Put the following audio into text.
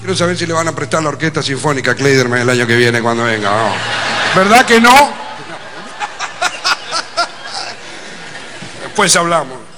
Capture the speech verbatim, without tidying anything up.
quiero saber si le van a prestar la orquesta sinfónica a Kleiderman el año que viene cuando venga. No. ¿Verdad que no? Después hablamos.